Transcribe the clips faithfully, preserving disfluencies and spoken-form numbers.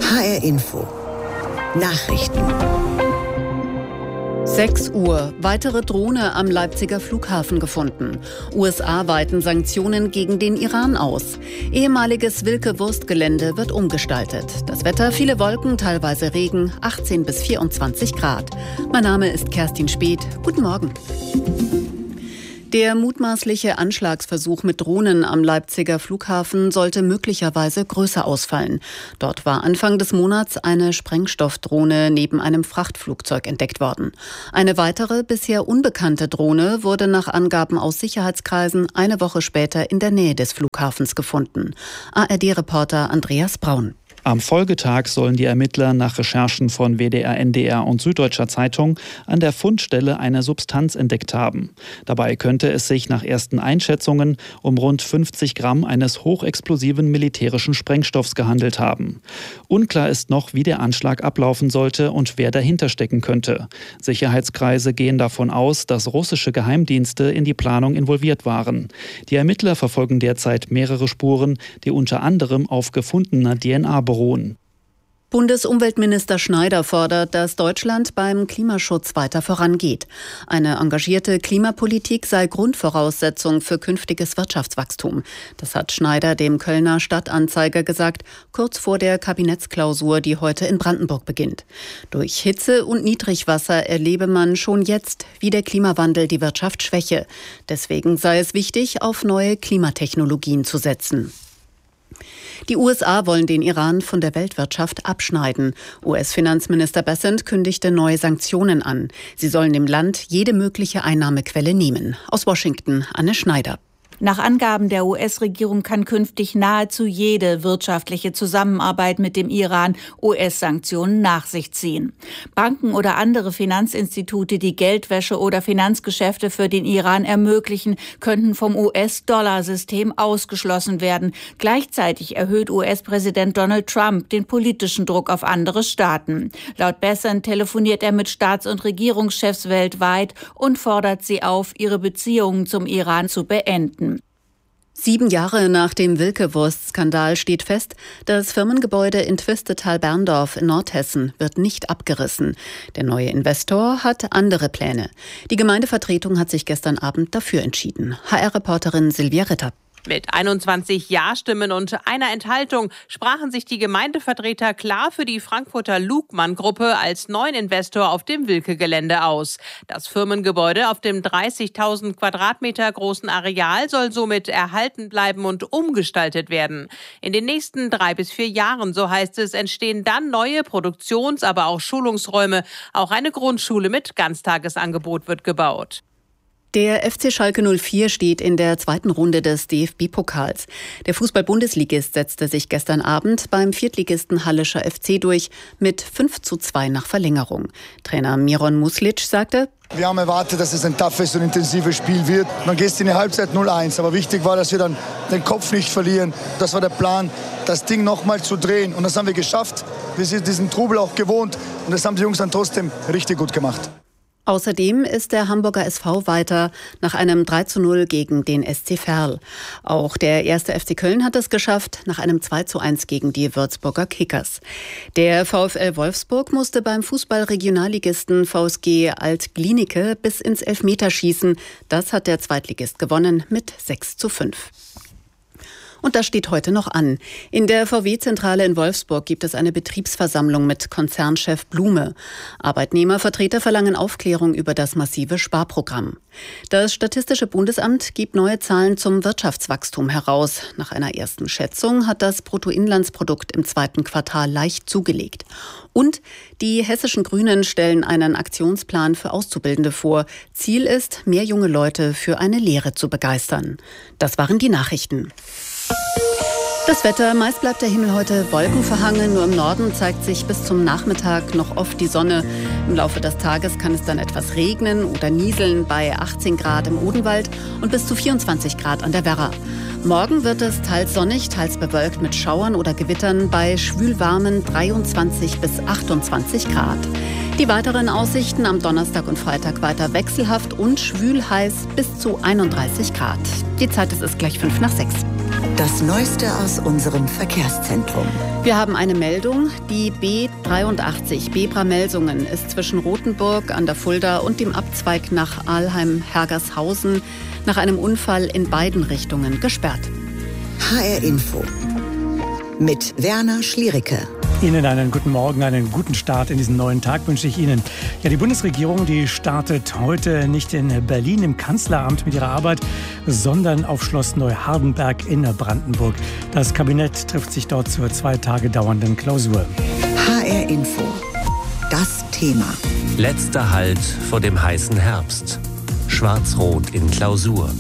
H R Info. Nachrichten. sechs Uhr. Weitere Drohne am Leipziger Flughafen gefunden. U S A weiten Sanktionen gegen den Iran aus. Ehemaliges Wilke-Wurstgelände wird umgestaltet. Das Wetter, viele Wolken, teilweise Regen, achtzehn bis vierundzwanzig Grad. Mein Name ist Kerstin Speth. Guten Morgen. Der mutmaßliche Anschlagsversuch mit Drohnen am Leipziger Flughafen sollte möglicherweise größer ausfallen. Dort war Anfang des Monats eine Sprengstoffdrohne neben einem Frachtflugzeug entdeckt worden. Eine weitere, bisher unbekannte Drohne wurde nach Angaben aus Sicherheitskreisen eine Woche später in der Nähe des Flughafens gefunden. A R D-Reporter Andreas Braun. Am Folgetag sollen die Ermittler nach Recherchen von W D R, N D R und Süddeutscher Zeitung an der Fundstelle eine Substanz entdeckt haben. Dabei könnte es sich nach ersten Einschätzungen um rund fünfzig Gramm eines hochexplosiven militärischen Sprengstoffs gehandelt haben. Unklar ist noch, wie der Anschlag ablaufen sollte und wer dahinter stecken könnte. Sicherheitskreise gehen davon aus, dass russische Geheimdienste in die Planung involviert waren. Die Ermittler verfolgen derzeit mehrere Spuren, die unter anderem auf gefundener D N A beruhen. Bundesumweltminister Schneider fordert, dass Deutschland beim Klimaschutz weiter vorangeht. Eine engagierte Klimapolitik sei Grundvoraussetzung für künftiges Wirtschaftswachstum. Das hat Schneider dem Kölner Stadtanzeiger gesagt, kurz vor der Kabinettsklausur, die heute in Brandenburg beginnt. Durch Hitze und Niedrigwasser erlebe man schon jetzt, wie der Klimawandel die Wirtschaft schwäche. Deswegen sei es wichtig, auf neue Klimatechnologien zu setzen. Die U S A wollen den Iran von der Weltwirtschaft abschneiden. U S-Finanzminister Bessent kündigte neue Sanktionen an. Sie sollen dem Land jede mögliche Einnahmequelle nehmen. Aus Washington, Anne Schneider. Nach Angaben der U S-Regierung kann künftig nahezu jede wirtschaftliche Zusammenarbeit mit dem Iran U S-Sanktionen nach sich ziehen. Banken oder andere Finanzinstitute, die Geldwäsche oder Finanzgeschäfte für den Iran ermöglichen, könnten vom U S-Dollar-System ausgeschlossen werden. Gleichzeitig erhöht U S-Präsident Donald Trump den politischen Druck auf andere Staaten. Laut Bessent telefoniert er mit Staats- und Regierungschefs weltweit und fordert sie auf, ihre Beziehungen zum Iran zu beenden. Sieben Jahre nach dem Wilke-Wurst-Skandal steht fest, das Firmengebäude in Twistetal-Berndorf in Nordhessen wird nicht abgerissen. Der neue Investor hat andere Pläne. Die Gemeindevertretung hat sich gestern Abend dafür entschieden. H R-Reporterin Silvia Ritter. Mit einundzwanzig Ja-Stimmen und einer Enthaltung sprachen sich die Gemeindevertreter klar für die Frankfurter Lugmann-Gruppe als neuen Investor auf dem Wilke-Gelände aus. Das Firmengebäude auf dem dreißigtausend Quadratmeter großen Areal soll somit erhalten bleiben und umgestaltet werden. In den nächsten drei bis vier Jahren, so heißt es, entstehen dann neue Produktions-, aber auch Schulungsräume. Auch eine Grundschule mit Ganztagesangebot wird gebaut. Der F C Schalke null vier steht in der zweiten Runde des D F B-Pokals. Der Fußball-Bundesligist setzte sich gestern Abend beim Viertligisten Hallischer F C durch mit fünf zu zwei nach Verlängerung. Trainer Miron Muslic sagte: Wir haben erwartet, dass es ein toughes und intensives Spiel wird. Dann gehst du in die Halbzeit null eins. Aber wichtig war, dass wir dann den Kopf nicht verlieren. Das war der Plan, das Ding nochmal zu drehen. Und das haben wir geschafft. Wir sind diesen Trubel auch gewohnt. Und das haben die Jungs dann trotzdem richtig gut gemacht. Außerdem ist der Hamburger S V weiter nach einem drei zu null gegen den S C Verl. Auch der erste F C Köln hat es geschafft, nach einem zwei zu eins gegen die Würzburger Kickers. Der VfL Wolfsburg musste beim Fußball-Regionalligisten V S G Alt-Glienicke bis ins Elfmeterschießen. Das hat der Zweitligist gewonnen mit sechs zu fünf. Und das steht heute noch an. In der V W-Zentrale in Wolfsburg gibt es eine Betriebsversammlung mit Konzernchef Blume. Arbeitnehmervertreter verlangen Aufklärung über das massive Sparprogramm. Das Statistische Bundesamt gibt neue Zahlen zum Wirtschaftswachstum heraus. Nach einer ersten Schätzung hat das Bruttoinlandsprodukt im zweiten Quartal leicht zugelegt. Und die hessischen Grünen stellen einen Aktionsplan für Auszubildende vor. Ziel ist, mehr junge Leute für eine Lehre zu begeistern. Das waren die Nachrichten. Das Wetter, meist bleibt der Himmel heute wolkenverhangen, nur im Norden zeigt sich bis zum Nachmittag noch oft die Sonne. Im Laufe des Tages kann es dann etwas regnen oder nieseln bei achtzehn Grad im Odenwald und bis zu vierundzwanzig Grad an der Werra. Morgen wird es teils sonnig, teils bewölkt mit Schauern oder Gewittern bei schwülwarmen dreiundzwanzig bis achtundzwanzig Grad. Die weiteren Aussichten am Donnerstag und Freitag weiter wechselhaft und schwül heiß bis zu einunddreißig Grad. Die Zeit ist gleich fünf nach sechs. Das Neueste aus unserem Verkehrszentrum. Wir haben eine Meldung. Die B dreiundachtzig Bebra-Melsungen ist zwischen Rothenburg an der Fulda und dem Abzweig nach Alheim-Hergershausen nach einem Unfall in beiden Richtungen gesperrt. H R Info mit Werner Schliericke. Ihnen einen guten Morgen, einen guten Start in diesen neuen Tag wünsche ich Ihnen. Ja, die Bundesregierung, die startet heute nicht in Berlin im Kanzleramt mit ihrer Arbeit, sondern auf Schloss Neuhardenberg in Brandenburg. Das Kabinett trifft sich dort zur zwei Tage dauernden Klausur. H R Info. Das Thema. Letzter Halt vor dem heißen Herbst. Schwarz-Rot in Klausur.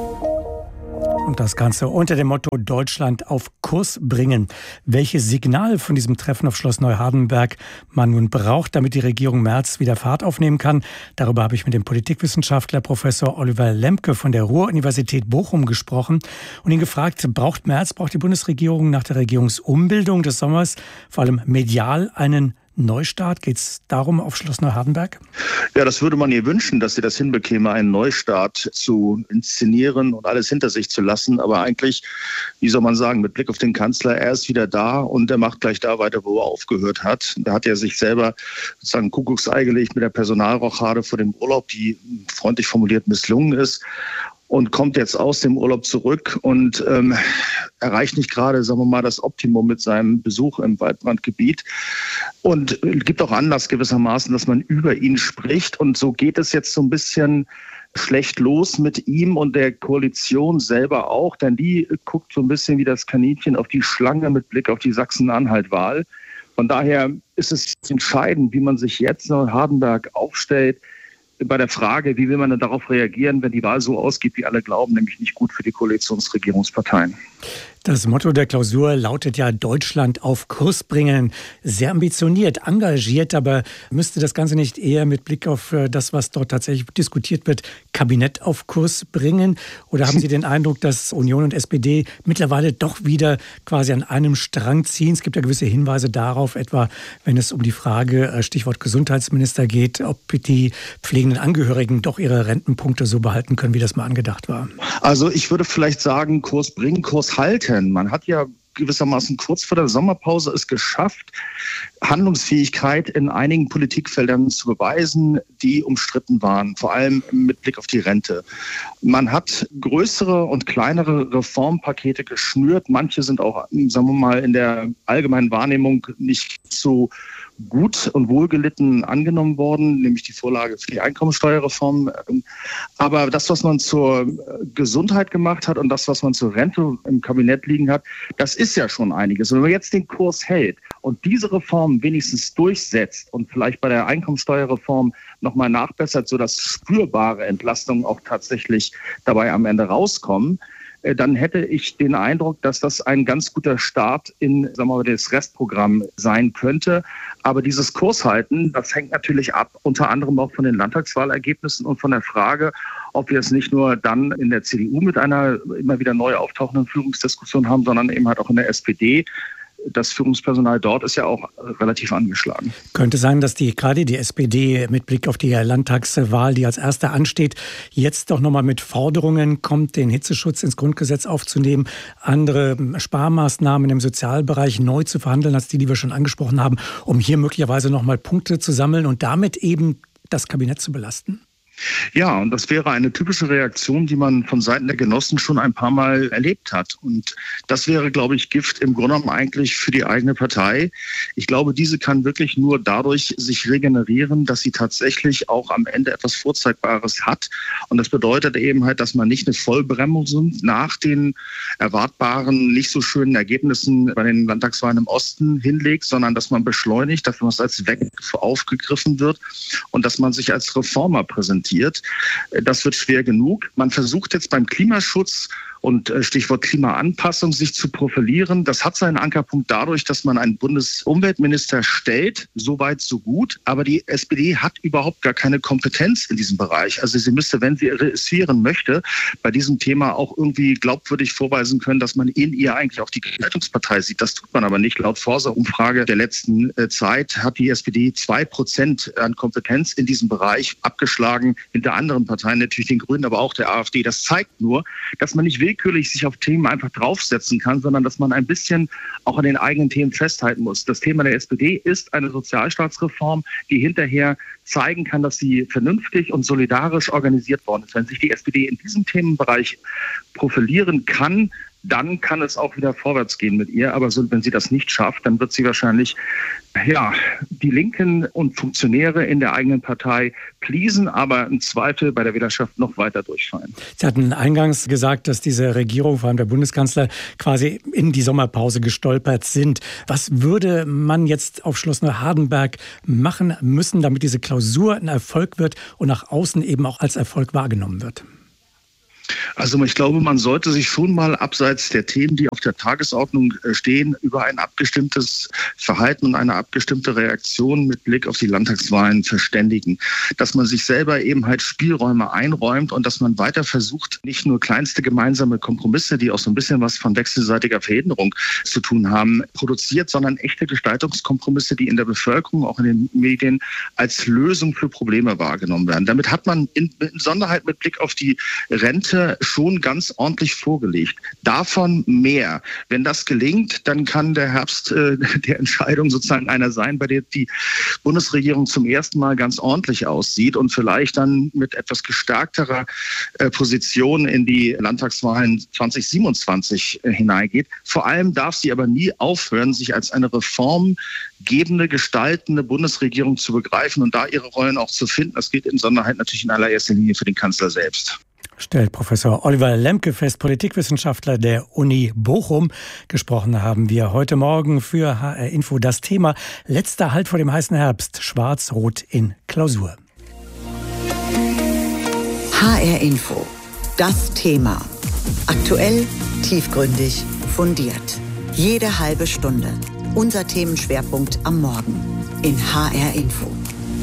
Und das Ganze unter dem Motto Deutschland auf Kurs bringen. Welches Signal von diesem Treffen auf Schloss Neuhardenberg man nun braucht, damit die Regierung Merz wieder Fahrt aufnehmen kann, darüber habe ich mit dem Politikwissenschaftler Professor Oliver Lemke von der Ruhr-Universität Bochum gesprochen und ihn gefragt, braucht Merz, braucht die Bundesregierung nach der Regierungsumbildung des Sommers vor allem medial einen Neustart? Geht es darum auf Schloss Neuhardenberg? Ja, das würde man ihr wünschen, dass sie das hinbekäme, einen Neustart zu inszenieren und alles hinter sich zu lassen. Aber eigentlich, wie soll man sagen, mit Blick auf den Kanzler, er ist wieder da und er macht gleich da weiter, wo er aufgehört hat. Da hat er sich selber sozusagen Kuckucksei gelegt mit der Personalrochade vor dem Urlaub, die freundlich formuliert misslungen ist. Und kommt jetzt aus dem Urlaub zurück und ähm, erreicht nicht gerade, sagen wir mal, das Optimum mit seinem Besuch im Waldbrandgebiet. Und gibt auch Anlass gewissermaßen, dass man über ihn spricht. Und so geht es jetzt so ein bisschen schlecht los mit ihm und der Koalition selber auch. Denn die guckt so ein bisschen wie das Kaninchen auf die Schlange mit Blick auf die Sachsen-Anhalt-Wahl. Von daher ist es entscheidend, wie man sich jetzt in Neuhardenberg aufstellt, bei der Frage, wie will man denn darauf reagieren, wenn die Wahl so ausgeht, wie alle glauben, nämlich nicht gut für die Koalitionsregierungsparteien. Das Motto der Klausur lautet ja Deutschland auf Kurs bringen. Sehr ambitioniert, engagiert, aber müsste das Ganze nicht eher mit Blick auf das, was dort tatsächlich diskutiert wird, Kabinett auf Kurs bringen? Oder haben Sie den Eindruck, dass Union und S P D mittlerweile doch wieder quasi an einem Strang ziehen? Es gibt ja gewisse Hinweise darauf, etwa wenn es um die Frage, Stichwort Gesundheitsminister geht, ob die pflegenden Angehörigen doch ihre Rentenpunkte so behalten können, wie das mal angedacht war. Also ich würde vielleicht sagen, Kurs bringen, Kurs halten. Man hat ja gewissermaßen kurz vor der Sommerpause es geschafft, Handlungsfähigkeit in einigen Politikfeldern zu beweisen, die umstritten waren, vor allem mit Blick auf die Rente. Man hat größere und kleinere Reformpakete geschnürt. Manche sind auch, sagen wir mal, in der allgemeinen Wahrnehmung nicht so gut und wohlgelitten angenommen worden, nämlich die Vorlage für die Einkommensteuerreform. Aber das, was man zur Gesundheit gemacht hat und das, was man zur Rente im Kabinett liegen hat, das ist ja schon einiges. Und wenn man jetzt den Kurs hält und diese Reform wenigstens durchsetzt und vielleicht bei der Einkommensteuerreform nochmal nachbessert, sodass spürbare Entlastungen auch tatsächlich dabei am Ende rauskommen, dann hätte ich den Eindruck, dass das ein ganz guter Start in, sagen wir mal, das Restprogramm sein könnte. Aber dieses Kurshalten, das hängt natürlich ab, unter anderem auch von den Landtagswahlergebnissen und von der Frage, ob wir es nicht nur dann in der C D U mit einer immer wieder neu auftauchenden Führungsdiskussion haben, sondern eben halt auch in der S P D. Das Führungspersonal dort ist ja auch relativ angeschlagen. Könnte sein, dass die gerade die S P D mit Blick auf die Landtagswahl, die als erste ansteht, jetzt doch nochmal mit Forderungen kommt, den Hitzeschutz ins Grundgesetz aufzunehmen, andere Sparmaßnahmen im Sozialbereich neu zu verhandeln, als die, die wir schon angesprochen haben, um hier möglicherweise nochmal Punkte zu sammeln und damit eben das Kabinett zu belasten? Ja, und das wäre eine typische Reaktion, die man von Seiten der Genossen schon ein paar Mal erlebt hat. Und das wäre, glaube ich, Gift im Grunde genommen eigentlich für die eigene Partei. Ich glaube, diese kann wirklich nur dadurch sich regenerieren, dass sie tatsächlich auch am Ende etwas Vorzeigbares hat. Und das bedeutet eben halt, dass man nicht eine Vollbremsung nach den erwartbaren, nicht so schönen Ergebnissen bei den Landtagswahlen im Osten hinlegt, sondern dass man beschleunigt, dass man es als weg aufgegriffen wird und dass man sich als Reformer präsentiert. Das wird schwer genug. Man versucht jetzt beim Klimaschutz und Stichwort Klimaanpassung sich zu profilieren. Das hat seinen Ankerpunkt dadurch, dass man einen Bundesumweltminister stellt. So weit, so gut. Aber die S P D hat überhaupt gar keine Kompetenz in diesem Bereich. Also sie müsste, wenn sie reüssieren möchte, bei diesem Thema auch irgendwie glaubwürdig vorweisen können, dass man in ihr eigentlich auch die Gestaltungspartei sieht. Das tut man aber nicht. Laut Forsa-Umfrage der letzten Zeit hat die S P D zwei Prozent an Kompetenz in diesem Bereich abgeschlagen. Hinter anderen Parteien, natürlich den Grünen, aber auch der AfD. Das zeigt nur, dass man nicht will, willkürlich sich auf Themen einfach draufsetzen kann, sondern dass man ein bisschen auch an den eigenen Themen festhalten muss. Das Thema der S P D ist eine Sozialstaatsreform, die hinterher zeigen kann, dass sie vernünftig und solidarisch organisiert worden ist. Wenn sich die S P D in diesem Themenbereich profilieren kann, dann kann es auch wieder vorwärts gehen mit ihr. Aber so, wenn sie das nicht schafft, dann wird sie wahrscheinlich ja, die Linken und Funktionäre in der eigenen Partei pleasen, aber im Zweifel bei der Wählerschaft noch weiter durchfallen. Sie hatten eingangs gesagt, dass diese Regierung, vor allem der Bundeskanzler, quasi in die Sommerpause gestolpert sind. Was würde man jetzt auf Schloss Neuhardenberg machen müssen, damit diese Klausur ein Erfolg wird und nach außen eben auch als Erfolg wahrgenommen wird? Also ich glaube, man sollte sich schon mal abseits der Themen, die auf der Tagesordnung stehen, über ein abgestimmtes Verhalten und eine abgestimmte Reaktion mit Blick auf die Landtagswahlen verständigen. Dass man sich selber eben halt Spielräume einräumt und dass man weiter versucht, nicht nur kleinste gemeinsame Kompromisse, die auch so ein bisschen was von wechselseitiger Verhinderung zu tun haben, produziert, sondern echte Gestaltungskompromisse, die in der Bevölkerung, auch in den Medien, als Lösung für Probleme wahrgenommen werden. Damit hat man in Besonderheit mit Blick auf die Rente schon ganz ordentlich vorgelegt. Davon mehr. Wenn das gelingt, dann kann der Herbst äh, der Entscheidung sozusagen einer sein, bei der die Bundesregierung zum ersten Mal ganz ordentlich aussieht und vielleicht dann mit etwas gestärkterer äh, Position in die Landtagswahlen zwanzig siebenundzwanzig äh, hineingeht. Vor allem darf sie aber nie aufhören, sich als eine reformgebende, gestaltende Bundesregierung zu begreifen und da ihre Rollen auch zu finden. Das gilt in Besonderheit natürlich in allererster Linie für den Kanzler selbst. Stellt Professor Oliver Lemke fest, Politikwissenschaftler der Uni Bochum. Gesprochen haben wir heute Morgen für H R Info das Thema letzter Halt vor dem heißen Herbst, Schwarz-Rot in Klausur. H R Info, das Thema. Aktuell, tiefgründig, fundiert. Jede halbe Stunde. Unser Themenschwerpunkt am Morgen in H R Info.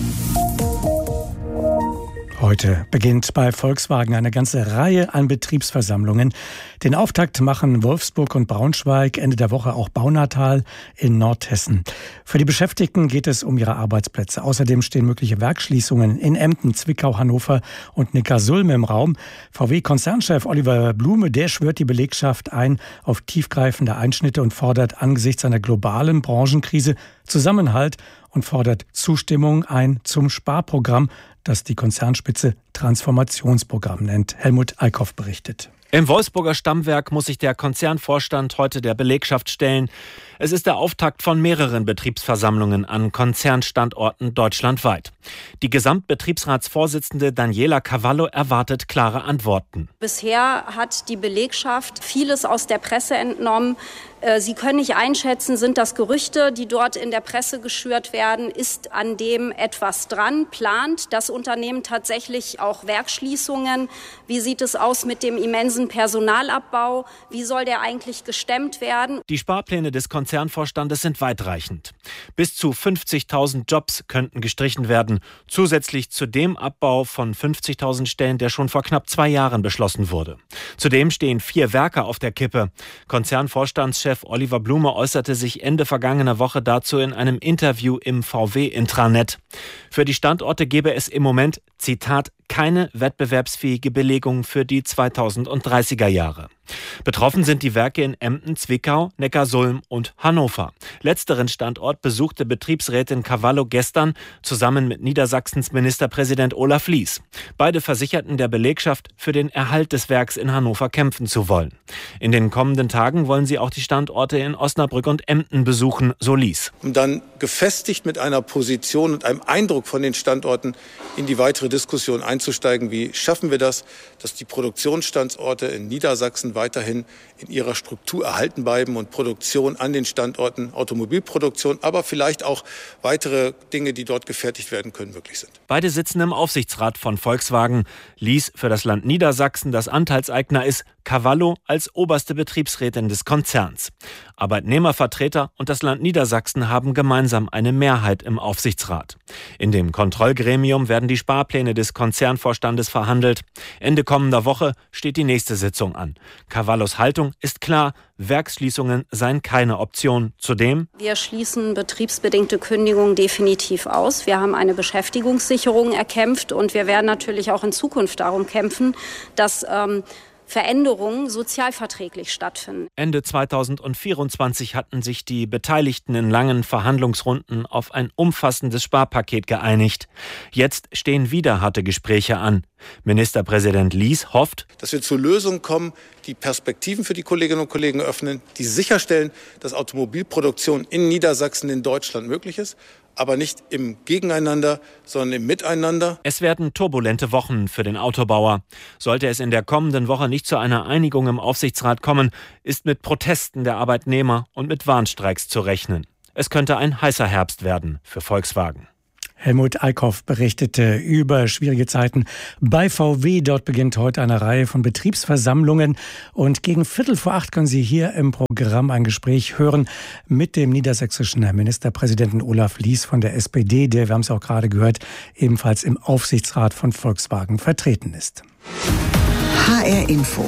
Heute beginnt bei Volkswagen eine ganze Reihe an Betriebsversammlungen. Den Auftakt machen Wolfsburg und Braunschweig, Ende der Woche auch Baunatal in Nordhessen. Für die Beschäftigten geht es um ihre Arbeitsplätze. Außerdem stehen mögliche Werksschließungen in Emden, Zwickau, Hannover und Neckarsulm im Raum. V W-Konzernchef Oliver Blume, der schwört die Belegschaft ein auf tiefgreifende Einschnitte und fordert angesichts einer globalen Branchenkrise Zusammenhalt und fordert Zustimmung ein zum Sparprogramm, das die Konzernspitze Transformationsprogramm nennt. Helmut Eickhoff berichtet. Im Wolfsburger Stammwerk muss sich der Konzernvorstand heute der Belegschaft stellen. Es ist der Auftakt von mehreren Betriebsversammlungen an Konzernstandorten deutschlandweit. Die Gesamtbetriebsratsvorsitzende Daniela Cavallo erwartet klare Antworten. Bisher hat die Belegschaft vieles aus der Presse entnommen. Sie können nicht einschätzen, sind das Gerüchte, die dort in der Presse geschürt werden? Ist an dem etwas dran? Plant das Unternehmen tatsächlich auch Werksschließungen? Wie sieht es aus mit dem immensen Personalabbau? Wie soll der eigentlich gestemmt werden? Die Sparpläne des Konzernvorstandes sind weitreichend. Bis zu fünfzigtausend Jobs könnten gestrichen werden, zusätzlich zu dem Abbau von fünfzigtausend Stellen, der schon vor knapp zwei Jahren beschlossen wurde. Zudem stehen vier Werke auf der Kippe. Konzernvorstandschef Oliver Blume äußerte sich Ende vergangener Woche dazu in einem Interview im V W-Intranet. Für die Standorte gebe es im Moment, Zitat, keine wettbewerbsfähige Belegung für die zweitausenddreißiger Jahre. Betroffen sind die Werke in Emden, Zwickau, Neckarsulm und Hannover. Letzteren Standort besuchte Betriebsrätin Cavallo gestern zusammen mit Niedersachsens Ministerpräsident Olaf Lies. Beide versicherten der Belegschaft, für den Erhalt des Werks in Hannover kämpfen zu wollen. In den kommenden Tagen wollen sie auch die Standorte in Osnabrück und Emden besuchen, so Lies. Um dann gefestigt mit einer Position und einem Eindruck von den Standorten in die weitere Diskussion einzusteigen. Wie schaffen wir das, dass die Produktionsstandorte in Niedersachsen weiterhin in ihrer Struktur erhalten bleiben und Produktion an den Standorten, Automobilproduktion, aber vielleicht auch weitere Dinge, die dort gefertigt werden können, möglich sind. Beide sitzen im Aufsichtsrat von Volkswagen. Lies für das Land Niedersachsen, das Anteilseigner ist, Cavallo als oberste Betriebsrätin des Konzerns. Arbeitnehmervertreter und das Land Niedersachsen haben gemeinsam eine Mehrheit im Aufsichtsrat. In dem Kontrollgremium werden die Sparpläne des Konzernvorstandes verhandelt. Ende kommender Woche steht die nächste Sitzung an. Cavallos Haltung ist klar, Werksschließungen seien keine Option. Zudem: Wir schließen betriebsbedingte Kündigungen definitiv aus. Wir haben eine Beschäftigungssicherung erkämpft und wir werden natürlich auch in Zukunft darum kämpfen, dass ähm, Veränderungen sozialverträglich stattfinden. Ende zweitausendvierundzwanzig hatten sich die Beteiligten in langen Verhandlungsrunden auf ein umfassendes Sparpaket geeinigt. Jetzt stehen wieder harte Gespräche an. Ministerpräsident Lies hofft, dass wir zu Lösungen kommen, die Perspektiven für die Kolleginnen und Kollegen öffnen, die sicherstellen, dass Automobilproduktion in Niedersachsen, in Deutschland möglich ist, aber nicht im Gegeneinander, sondern im Miteinander. Es werden turbulente Wochen für den Autobauer. Sollte es in der kommenden Woche nicht zu einer Einigung im Aufsichtsrat kommen, ist mit Protesten der Arbeitnehmer und mit Warnstreiks zu rechnen. Es könnte ein heißer Herbst werden für Volkswagen. Helmut Eickhoff berichtete über schwierige Zeiten bei V W. Dort beginnt heute eine Reihe von Betriebsversammlungen. Und gegen Viertel vor acht können Sie hier im Programm ein Gespräch hören mit dem niedersächsischen Ministerpräsidenten Olaf Lies von der S P D, der, wir haben es auch gerade gehört, ebenfalls im Aufsichtsrat von Volkswagen vertreten ist. H R Info.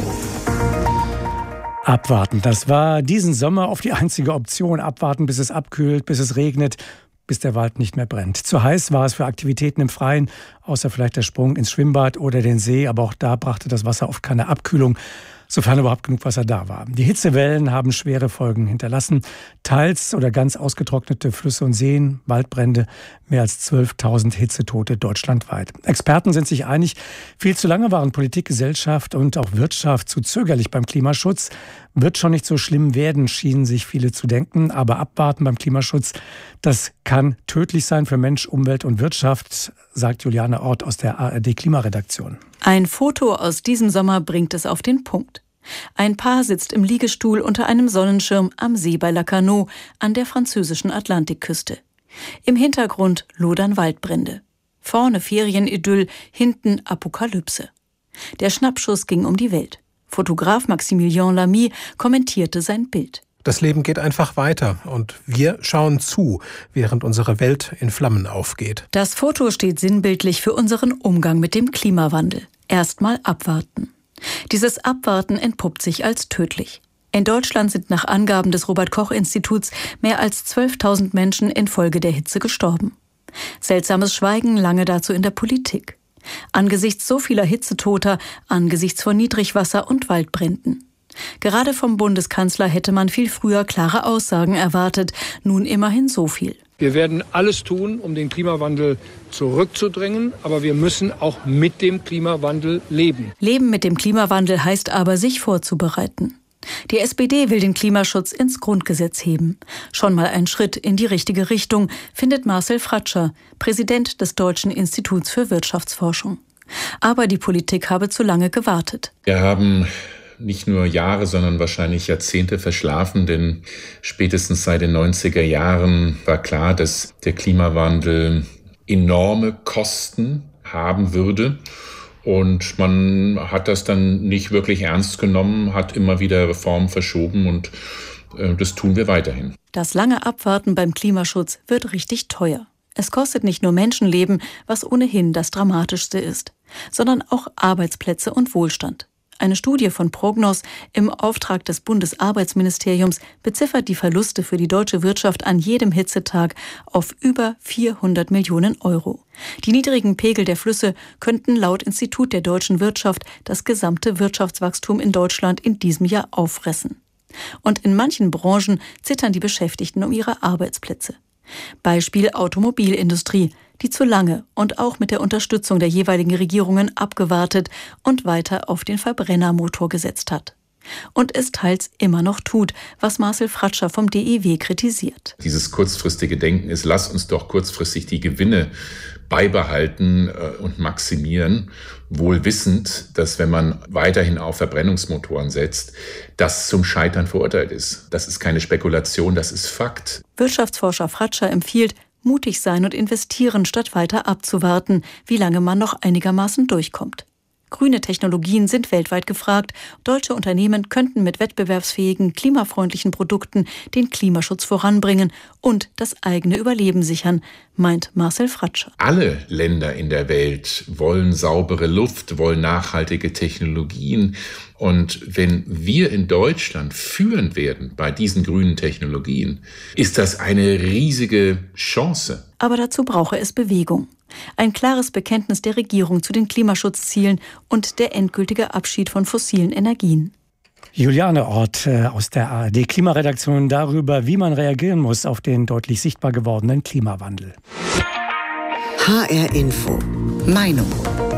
Abwarten, das war diesen Sommer oft die einzige Option. Abwarten, bis es abkühlt, bis es regnet, bis der Wald nicht mehr brennt. Zu heiß war es für Aktivitäten im Freien, außer vielleicht der Sprung ins Schwimmbad oder den See, aber auch da brachte das Wasser oft keine Abkühlung, sofern überhaupt genug Wasser da war. Die Hitzewellen haben schwere Folgen hinterlassen. Teils oder ganz ausgetrocknete Flüsse und Seen, Waldbrände, mehr als zwölftausend Hitzetote deutschlandweit. Experten sind sich einig, viel zu lange waren Politik, Gesellschaft und auch Wirtschaft zu zögerlich beim Klimaschutz. Wird schon nicht so schlimm werden, schienen sich viele zu denken. Aber abwarten beim Klimaschutz, das kann tödlich sein für Mensch, Umwelt und Wirtschaft, sagt Juliane Ort aus der A R D-Klimaredaktion. Ein Foto aus diesem Sommer bringt es auf den Punkt. Ein Paar sitzt im Liegestuhl unter einem Sonnenschirm am See bei Lacanau an der französischen Atlantikküste. Im Hintergrund lodern Waldbrände. Vorne Ferienidyll, hinten Apokalypse. Der Schnappschuss ging um die Welt. Fotograf Maximilien Lamy kommentierte sein Bild. Das Leben geht einfach weiter und wir schauen zu, während unsere Welt in Flammen aufgeht. Das Foto steht sinnbildlich für unseren Umgang mit dem Klimawandel. Erstmal abwarten. Dieses Abwarten entpuppt sich als tödlich. In Deutschland sind nach Angaben des Robert-Koch-Instituts mehr als zwölftausend Menschen infolge der Hitze gestorben. Seltsames Schweigen lange dazu in der Politik. Angesichts so vieler Hitzetoter, angesichts von Niedrigwasser und Waldbränden. Gerade vom Bundeskanzler hätte man viel früher klare Aussagen erwartet, nun immerhin so viel. Wir werden alles tun, um den Klimawandel zurückzudrängen, aber wir müssen auch mit dem Klimawandel leben. Leben mit dem Klimawandel heißt aber, sich vorzubereiten. Die S P D will den Klimaschutz ins Grundgesetz heben. Schon mal ein Schritt in die richtige Richtung, findet Marcel Fratscher, Präsident des Deutschen Instituts für Wirtschaftsforschung. Aber die Politik habe zu lange gewartet. Wir haben nicht nur Jahre, sondern wahrscheinlich Jahrzehnte verschlafen, denn spätestens seit den neunziger Jahren war klar, dass der Klimawandel enorme Kosten haben würde. Und man hat das dann nicht wirklich ernst genommen, hat immer wieder Reformen verschoben und äh, das tun wir weiterhin. Das lange Abwarten beim Klimaschutz wird richtig teuer. Es kostet nicht nur Menschenleben, was ohnehin das Dramatischste ist, sondern auch Arbeitsplätze und Wohlstand. Eine Studie von Prognos im Auftrag des Bundesarbeitsministeriums beziffert die Verluste für die deutsche Wirtschaft an jedem Hitzetag auf über vierhundert Millionen Euro. Die niedrigen Pegel der Flüsse könnten laut Institut der deutschen Wirtschaft das gesamte Wirtschaftswachstum in Deutschland in diesem Jahr auffressen. Und in manchen Branchen zittern die Beschäftigten um ihre Arbeitsplätze. Beispiel Automobilindustrie, die zu lange und auch mit der Unterstützung der jeweiligen Regierungen abgewartet und weiter auf den Verbrennermotor gesetzt hat. Und es teils immer noch tut, was Marcel Fratscher vom D I W kritisiert. Dieses kurzfristige Denken ist, lass uns doch kurzfristig die Gewinne beibehalten und maximieren, wohl wissend, dass wenn man weiterhin auf Verbrennungsmotoren setzt, das zum Scheitern verurteilt ist. Das ist keine Spekulation, das ist Fakt. Wirtschaftsforscher Fratscher empfiehlt, mutig sein und investieren, statt weiter abzuwarten, wie lange man noch einigermaßen durchkommt. Grüne Technologien sind weltweit gefragt. Deutsche Unternehmen könnten mit wettbewerbsfähigen, klimafreundlichen Produkten den Klimaschutz voranbringen und das eigene Überleben sichern, meint Marcel Fratscher. Alle Länder in der Welt wollen saubere Luft, wollen nachhaltige Technologien. Und wenn wir in Deutschland führend werden bei diesen grünen Technologien, ist das eine riesige Chance. Aber dazu brauche es Bewegung. Ein klares Bekenntnis der Regierung zu den Klimaschutzzielen und der endgültige Abschied von fossilen Energien. Juliane Ort aus der A R D-Klimaredaktion darüber, wie man reagieren muss auf den deutlich sichtbar gewordenen Klimawandel. H R Info. Meinung.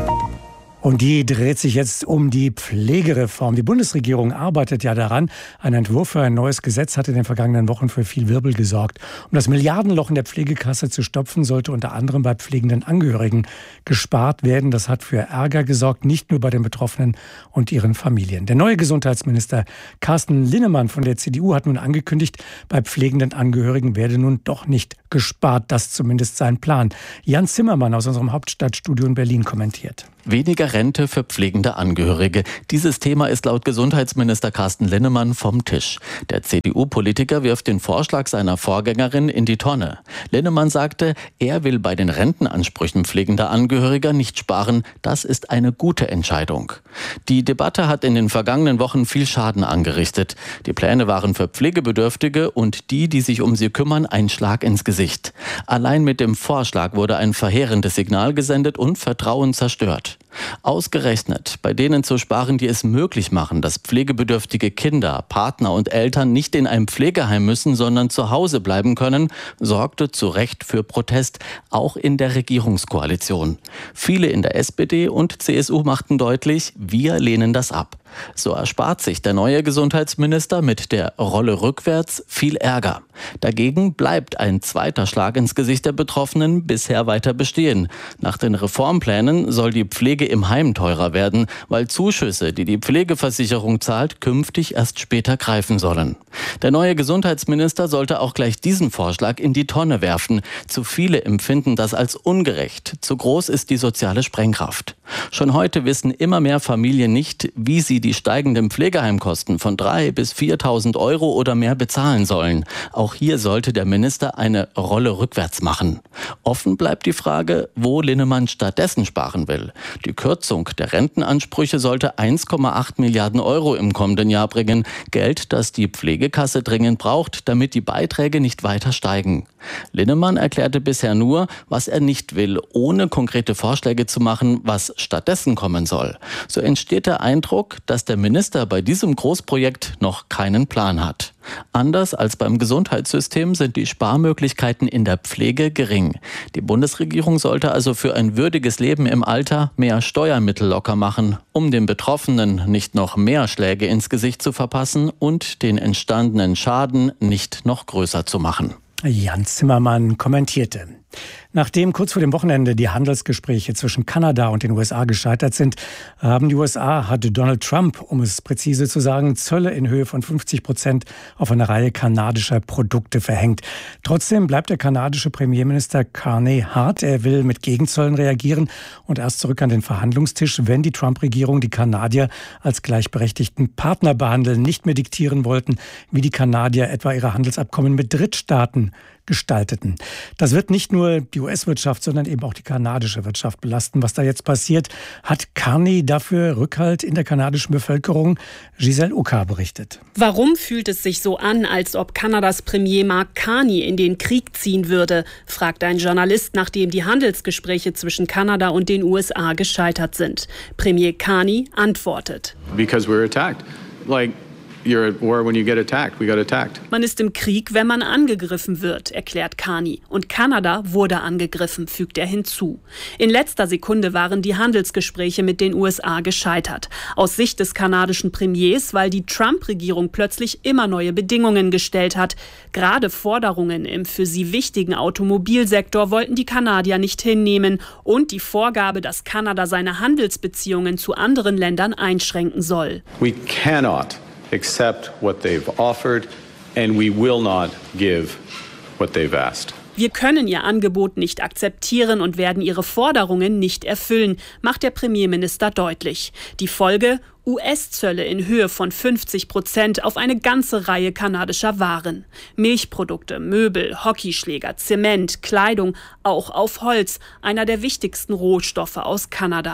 Und die dreht sich jetzt um die Pflegereform. Die Bundesregierung arbeitet ja daran. Ein Entwurf für ein neues Gesetz hat in den vergangenen Wochen für viel Wirbel gesorgt. Um das Milliardenloch in der Pflegekasse zu stopfen, sollte unter anderem bei pflegenden Angehörigen gespart werden. Das hat für Ärger gesorgt, nicht nur bei den Betroffenen und ihren Familien. Der neue Gesundheitsminister Carsten Linnemann von der C D U hat nun angekündigt, bei pflegenden Angehörigen werde nun doch nicht gespart. Das zumindest sein Plan. Jan Zimmermann aus unserem Hauptstadtstudio in Berlin kommentiert. Weniger Rente für pflegende Angehörige. Dieses Thema ist laut Gesundheitsminister Carsten Linnemann vom Tisch. Der C D U-Politiker wirft den Vorschlag seiner Vorgängerin in die Tonne. Linnemann sagte, er will bei den Rentenansprüchen pflegender Angehöriger nicht sparen. Das ist eine gute Entscheidung. Die Debatte hat in den vergangenen Wochen viel Schaden angerichtet. Die Pläne waren für Pflegebedürftige und die, die sich um sie kümmern, ein Schlag ins Gesicht. Allein mit dem Vorschlag wurde ein verheerendes Signal gesendet und Vertrauen zerstört. Ausgerechnet bei denen zu sparen, die es möglich machen, dass pflegebedürftige Kinder, Partner und Eltern nicht in ein Pflegeheim müssen, sondern zu Hause bleiben können, sorgte zu Recht für Protest, auch in der Regierungskoalition. Viele in der S P D und C S U machten deutlich, wir lehnen das ab. So erspart sich der neue Gesundheitsminister mit der Rolle rückwärts viel Ärger. Dagegen bleibt ein zweiter Schlag ins Gesicht der Betroffenen bisher weiter bestehen. Nach den Reformplänen soll die Pflege im Heim teurer werden, weil Zuschüsse, die die Pflegeversicherung zahlt, künftig erst später greifen sollen. Der neue Gesundheitsminister sollte auch gleich diesen Vorschlag in die Tonne werfen. Zu viele empfinden das als ungerecht. Zu groß ist die soziale Sprengkraft. Schon heute wissen immer mehr Familien nicht, wie sie die steigenden Pflegeheimkosten von dreitausend bis viertausend Euro oder mehr bezahlen sollen. Auch hier sollte der Minister eine Rolle rückwärts machen. Offen bleibt die Frage, wo Linnemann stattdessen sparen will. Die Kürzung der Rentenansprüche sollte eins Komma acht Milliarden Euro im kommenden Jahr bringen. Geld, das die Pflegekasse dringend braucht, damit die Beiträge nicht weiter steigen. Linnemann erklärte bisher nur, was er nicht will, ohne konkrete Vorschläge zu machen, was stattdessen kommen soll. So entsteht der Eindruck, dass der Minister bei diesem Großprojekt noch keinen Plan hat. Anders als beim Gesundheitssystem sind die Sparmöglichkeiten in der Pflege gering. Die Bundesregierung sollte also für ein würdiges Leben im Alter mehr Steuermittel locker machen, um den Betroffenen nicht noch mehr Schläge ins Gesicht zu verpassen und den entstandenen Schaden nicht noch größer zu machen. Jan Zimmermann kommentierte. Nachdem kurz vor dem Wochenende die Handelsgespräche zwischen Kanada und den U S A gescheitert sind, haben die U S A, hat Donald Trump, um es präzise zu sagen, Zölle in Höhe von fünfzig Prozent auf eine Reihe kanadischer Produkte verhängt. Trotzdem bleibt der kanadische Premierminister Carney hart. Er will mit Gegenzöllen reagieren und erst zurück an den Verhandlungstisch, wenn die Trump-Regierung die Kanadier als gleichberechtigten Partner behandeln, nicht mehr diktieren wollten, wie die Kanadier etwa ihre Handelsabkommen mit Drittstaaten gestalteten. Das wird nicht nur die U S-Wirtschaft, sondern eben auch die kanadische Wirtschaft belasten. Was da jetzt passiert, hat Carney dafür Rückhalt in der kanadischen Bevölkerung? Giselle Uka berichtet. Warum fühlt es sich so an, als ob Kanadas Premier Mark Carney in den Krieg ziehen würde, fragt ein Journalist, nachdem die Handelsgespräche zwischen Kanada und den U S A gescheitert sind. Premier Carney antwortet: Because we're attacked. Like You're at war when you get attacked. We got attacked. Man ist im Krieg, wenn man angegriffen wird, erklärt Carney. Und Kanada wurde angegriffen, fügt er hinzu. In letzter Sekunde waren die Handelsgespräche mit den U S A gescheitert. Aus Sicht des kanadischen Premiers, weil die Trump-Regierung plötzlich immer neue Bedingungen gestellt hat. Gerade Forderungen im für sie wichtigen Automobilsektor wollten die Kanadier nicht hinnehmen. Und die Vorgabe, dass Kanada seine Handelsbeziehungen zu anderen Ländern einschränken soll. We cannot accept what they've offered, and we will not give what they've asked. Wir können ihr Angebot nicht akzeptieren und werden ihre Forderungen nicht erfüllen, macht der Premierminister deutlich. Die Folge: U S-Zölle in Höhe von fünfzig Prozent auf eine ganze Reihe kanadischer Waren. Milchprodukte, Möbel, Hockeyschläger, Zement, Kleidung, auch auf Holz, einer der wichtigsten Rohstoffe aus Kanada.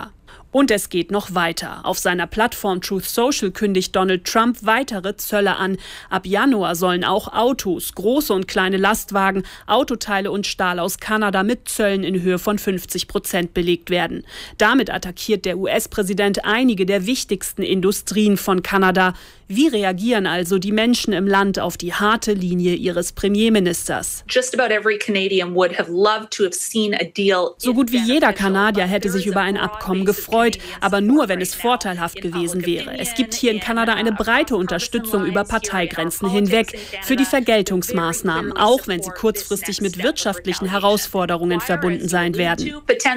Und es geht noch weiter. Auf seiner Plattform Truth Social kündigt Donald Trump weitere Zölle an. Ab Januar sollen auch Autos, große und kleine Lastwagen, Autoteile und Stahl aus Kanada mit Zöllen in Höhe von fünfzig Prozent belegt werden. Damit attackiert der U S-Präsident einige der wichtigsten Industrien von Kanada. Wie reagieren also die Menschen im Land auf die harte Linie ihres Premierministers? So gut wie jeder Kanadier hätte sich über ein Abkommen gefreut, aber nur, wenn es vorteilhaft gewesen wäre. Es gibt hier in Kanada eine breite Unterstützung über Parteigrenzen hinweg für die Vergeltungsmaßnahmen, auch wenn sie kurzfristig mit wirtschaftlichen Herausforderungen verbunden sein werden.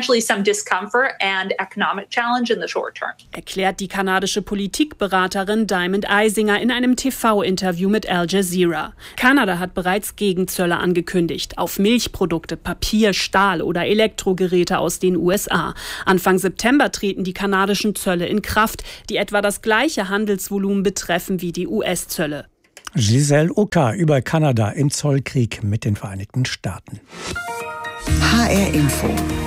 Erklärt die kanadische Politikberaterin Diamond Eisinger in einem T V-Interview mit Al Jazeera. Kanada hat bereits Gegenzölle angekündigt auf Milchprodukte, Papier, Stahl oder Elektrogeräte aus den U S A. Anfang September treten die kanadischen Zölle in Kraft, die etwa das gleiche Handelsvolumen betreffen wie die U S-Zölle. Giselle Ucker über Kanada im Zollkrieg mit den Vereinigten Staaten. H R Info.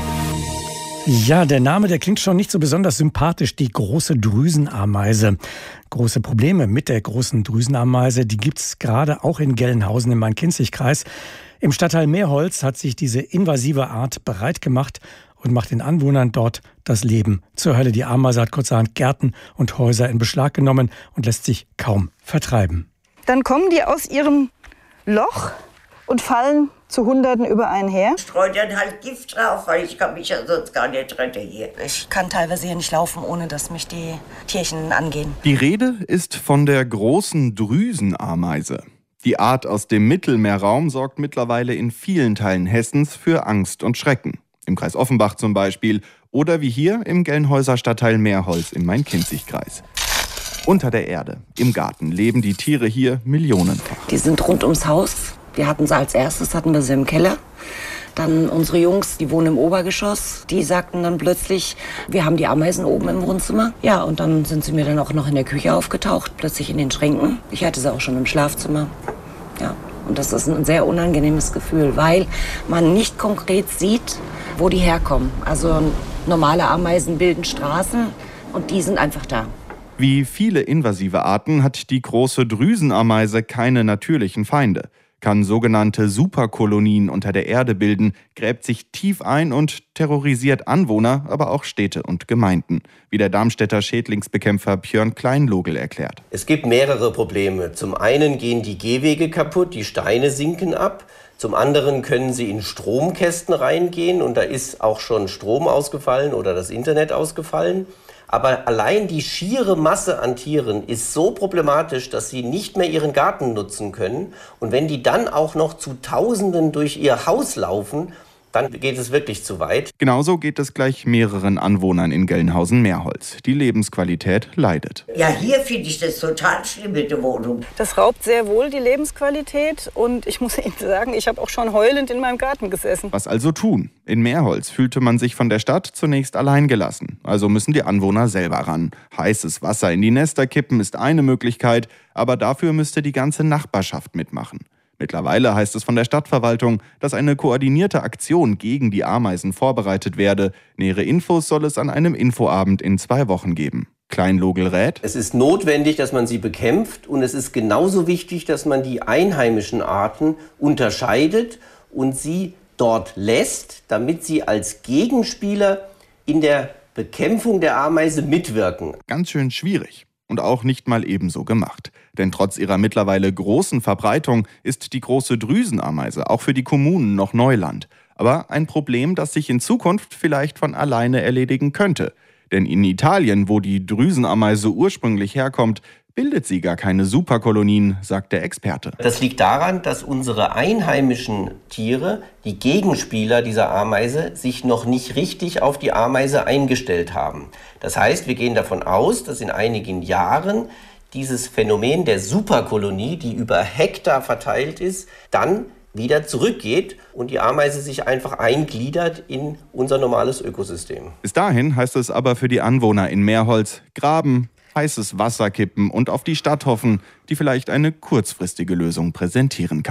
Ja, der Name, der klingt schon nicht so besonders sympathisch, die große Drüsenameise. Große Probleme mit der großen Drüsenameise, die gibt's gerade auch in Gelnhausen im Main-Kinzig-Kreis. Im Stadtteil Meerholz hat sich diese invasive Art bereit gemacht und macht den Anwohnern dort das Leben zur Hölle. Die Ameise hat kurzerhand Gärten und Häuser in Beschlag genommen und lässt sich kaum vertreiben. Dann kommen die aus ihrem Loch und fallen zu Hunderten über einen her. Streut dann halt Gift drauf, weil ich kann mich ja sonst gar nicht retten hier. Ich kann teilweise hier nicht laufen, ohne dass mich die Tierchen angehen. Die Rede ist von der großen Drüsenameise. Die Art aus dem Mittelmeerraum sorgt mittlerweile in vielen Teilen Hessens für Angst und Schrecken. Im Kreis Offenbach zum Beispiel oder wie hier im Gelnhäuser Stadtteil Meerholz im Main-Kinzig-Kreis. Unter der Erde, im Garten, leben die Tiere hier millionenfach. Die sind rund ums Haus. Wir hatten sie als erstes, hatten wir sie im Keller. Dann unsere Jungs, die wohnen im Obergeschoss, die sagten dann plötzlich, wir haben die Ameisen oben im Wohnzimmer. Ja, und dann sind sie mir dann auch noch in der Küche aufgetaucht, plötzlich in den Schränken. Ich hatte sie auch schon im Schlafzimmer. Ja, und das ist ein sehr unangenehmes Gefühl, weil man nicht konkret sieht, wo die herkommen. Also normale Ameisen bilden Straßen und die sind einfach da. Wie viele invasive Arten hat die große Drüsenameise keine natürlichen Feinde. Kann sogenannte Superkolonien unter der Erde bilden, gräbt sich tief ein und terrorisiert Anwohner, aber auch Städte und Gemeinden, wie der Darmstädter Schädlingsbekämpfer Björn Kleinlogel erklärt. Es gibt mehrere Probleme. Zum einen gehen die Gehwege kaputt, die Steine sinken ab. Zum anderen können sie in Stromkästen reingehen und da ist auch schon Strom ausgefallen oder das Internet ausgefallen. Aber allein die schiere Masse an Tieren ist so problematisch, dass sie nicht mehr ihren Garten nutzen können. Und wenn die dann auch noch zu Tausenden durch ihr Haus laufen, dann geht es wirklich zu weit. Genauso geht es gleich mehreren Anwohnern in Gelnhausen-Meerholz. Die Lebensqualität leidet. Ja, hier finde ich das total schlimm mit der Wohnung. Das raubt sehr wohl die Lebensqualität und ich muss Ihnen sagen, ich habe auch schon heulend in meinem Garten gesessen. Was also tun? In Meerholz fühlte man sich von der Stadt zunächst allein gelassen. Also müssen die Anwohner selber ran. Heißes Wasser in die Nester kippen ist eine Möglichkeit, aber dafür müsste die ganze Nachbarschaft mitmachen. Mittlerweile heißt es von der Stadtverwaltung, dass eine koordinierte Aktion gegen die Ameisen vorbereitet werde. Nähere Infos soll es an einem Infoabend in zwei Wochen geben. Kleinlogel rät: Es ist notwendig, dass man sie bekämpft und es ist genauso wichtig, dass man die einheimischen Arten unterscheidet und sie dort lässt, damit sie als Gegenspieler in der Bekämpfung der Ameise mitwirken. Ganz schön schwierig. Und auch nicht mal ebenso gemacht. Denn trotz ihrer mittlerweile großen Verbreitung ist die große Drüsenameise auch für die Kommunen noch Neuland. Aber ein Problem, das sich in Zukunft vielleicht von alleine erledigen könnte. Denn in Italien, wo die Drüsenameise ursprünglich herkommt, bildet sie gar keine Superkolonien, sagt der Experte. Das liegt daran, dass unsere einheimischen Tiere, die Gegenspieler dieser Ameise, sich noch nicht richtig auf die Ameise eingestellt haben. Das heißt, wir gehen davon aus, dass in einigen Jahren dieses Phänomen der Superkolonie, die über Hektar verteilt ist, dann wieder zurückgeht und die Ameise sich einfach eingliedert in unser normales Ökosystem. Bis dahin heißt es aber für die Anwohner in Meerholz: graben, heißes Wasser kippen und auf die Stadt hoffen, die vielleicht eine kurzfristige Lösung präsentieren kann.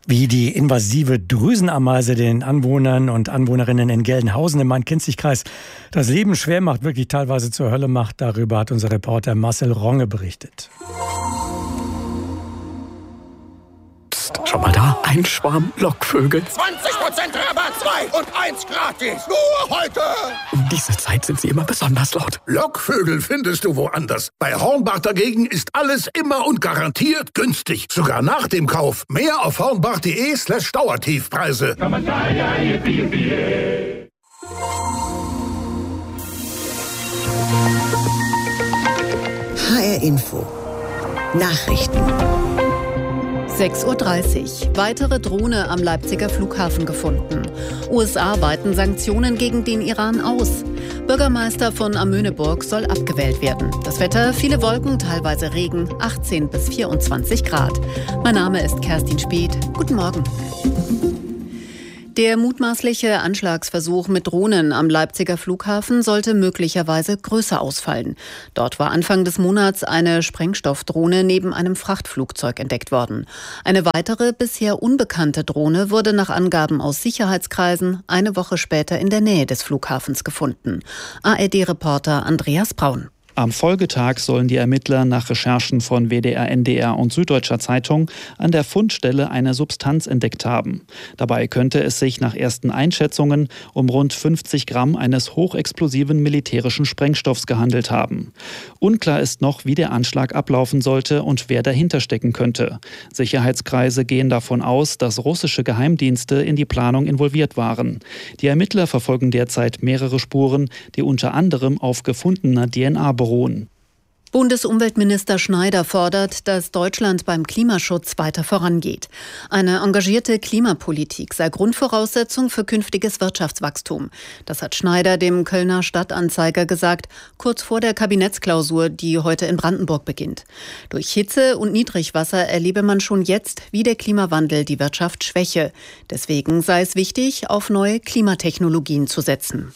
Wie die invasive Drüsenameise den Anwohnern und Anwohnerinnen in Gelnhausen im Main-Kinzig-Kreis das Leben schwer macht, wirklich teilweise zur Hölle macht, darüber hat unser Reporter Marcel Ronge berichtet. Psst, schau mal da, ein Schwarm Lockvögel. zwanzig Prozent Rabatt, zwei und eins gratis, nur heute! Um diese Zeit sind sie immer besonders laut. Lockvögel findest du woanders. Bei Hornbach dagegen ist alles immer und garantiert günstig. Sogar nach dem Kauf. Mehr auf hornbach.de slash Dauertiefpreise. H R Info. Nachrichten. sechs Uhr dreißig. Weitere Drohne am Leipziger Flughafen gefunden. U S A weiten Sanktionen gegen den Iran aus. Bürgermeister von Amöneburg soll abgewählt werden. Das Wetter, viele Wolken, teilweise Regen, achtzehn bis vierundzwanzig Grad. Mein Name ist Kerstin Speth. Guten Morgen. Der mutmaßliche Anschlagsversuch mit Drohnen am Leipziger Flughafen sollte möglicherweise größer ausfallen. Dort war Anfang des Monats eine Sprengstoffdrohne neben einem Frachtflugzeug entdeckt worden. Eine weitere, bisher unbekannte Drohne wurde nach Angaben aus Sicherheitskreisen eine Woche später in der Nähe des Flughafens gefunden. A R D-Reporter Andreas Braun. Am Folgetag sollen die Ermittler nach Recherchen von W D R, N D R und Süddeutscher Zeitung an der Fundstelle eine Substanz entdeckt haben. Dabei könnte es sich nach ersten Einschätzungen um rund fünfzig Gramm eines hochexplosiven militärischen Sprengstoffs gehandelt haben. Unklar ist noch, wie der Anschlag ablaufen sollte und wer dahinter stecken könnte. Sicherheitskreise gehen davon aus, dass russische Geheimdienste in die Planung involviert waren. Die Ermittler verfolgen derzeit mehrere Spuren, die unter anderem auf gefundener D N A beruhen. Bundesumweltminister Schneider fordert, dass Deutschland beim Klimaschutz weiter vorangeht. Eine engagierte Klimapolitik sei Grundvoraussetzung für künftiges Wirtschaftswachstum. Das hat Schneider dem Kölner Stadtanzeiger gesagt, kurz vor der Kabinettsklausur, die heute in Brandenburg beginnt. Durch Hitze und Niedrigwasser erlebe man schon jetzt, wie der Klimawandel die Wirtschaft schwäche. Deswegen sei es wichtig, auf neue Klimatechnologien zu setzen.